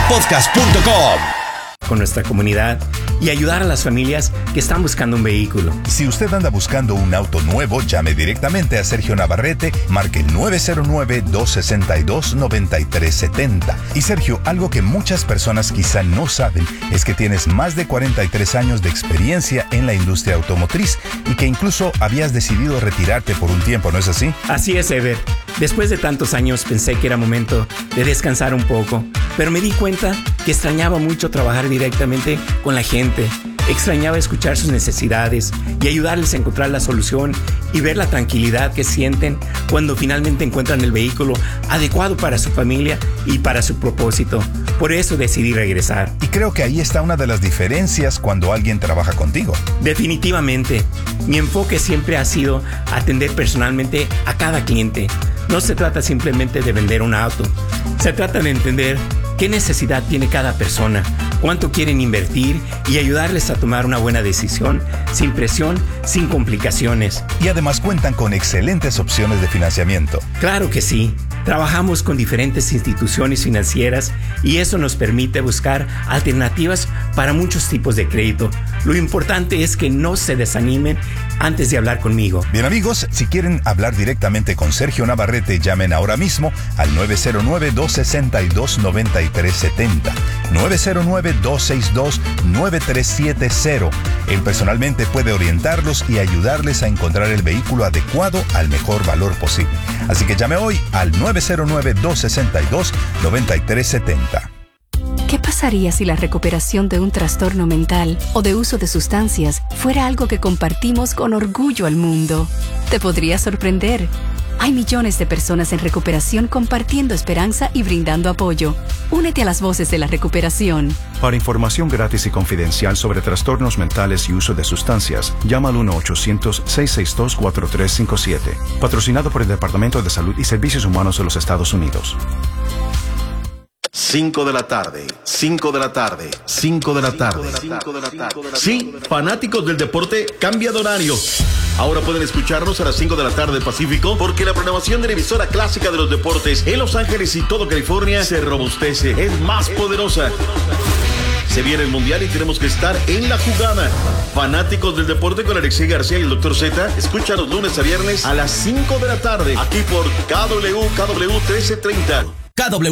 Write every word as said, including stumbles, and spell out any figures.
podcast punto com. Con nuestra comunidad y ayudar a las familias que están buscando un vehículo. Si usted anda buscando un auto nuevo, llame directamente a Sergio Navarrete, marque el nueve cero nueve, dos seis dos, nueve tres siete cero. Y Sergio, algo que muchas personas quizá no saben es que tienes más de cuarenta y tres años de experiencia en la industria automotriz y que incluso habías decidido retirarte por un tiempo, ¿no es así? Así es, Ever. Después de tantos años pensé que era momento de descansar un poco, pero me di cuenta que extrañaba mucho trabajar directamente con la gente. Extrañaba escuchar sus necesidades y ayudarles a encontrar la solución y ver la tranquilidad que sienten cuando finalmente encuentran el vehículo adecuado para su familia y para su propósito. Por eso decidí regresar. Y creo que ahí está una de las diferencias cuando alguien trabaja contigo. Definitivamente. Mi enfoque siempre ha sido atender personalmente a cada cliente. No se trata simplemente de vender un auto. Se trata de entender qué necesidad tiene cada persona, cuánto quieren invertir y ayudarles a tomar una buena decisión, sin presión, sin complicaciones. Y además cuentan con excelentes opciones de financiamiento. Claro que sí. Trabajamos con diferentes instituciones financieras y eso nos permite buscar alternativas para muchos tipos de crédito. Lo importante es que no se desanimen antes de hablar conmigo. Bien, amigos, si quieren hablar directamente con Sergio Navarrete, llamen ahora mismo al nueve cero nueve, dos seis dos, nueve tres siete cero. nueve cero nueve, dos seis dos, nueve tres siete cero. Él personalmente puede orientarlos y ayudarles a encontrar el vehículo adecuado al mejor valor posible. Así que llame hoy al nueve cero nueve, dos seis dos, nueve tres siete cero. ¿Qué pasaría si la recuperación de un trastorno mental o de uso de sustancias fuera algo que compartimos con orgullo al mundo? Te podría sorprender. Hay millones de personas en recuperación compartiendo esperanza y brindando apoyo. Únete a las voces de la recuperación. Para información gratis y confidencial sobre trastornos mentales y uso de sustancias, llama al uno ochocientos, seis seis dos, cuatro tres cinco siete. Patrocinado por el Departamento de Salud y Servicios Humanos de los Estados Unidos. cinco de la tarde, cinco de la tarde, cinco de la tarde. Sí, fanáticos del deporte, cambia de horario. Ahora pueden escucharnos a las cinco de la tarde Pacífico, porque la programación de la emisora clásica de los deportes en Los Ángeles y todo California se robustece, es más poderosa. Se viene el Mundial y tenemos que estar en la jugada. Fanáticos del deporte con Alexei García y el doctor Z, escucha los lunes a viernes a las cinco de la tarde, aquí por K W K W trece treinta. K W